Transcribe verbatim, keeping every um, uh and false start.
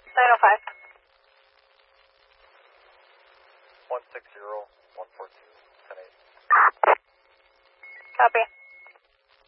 nine oh five. one six zero, one four two, ten eight. Copy.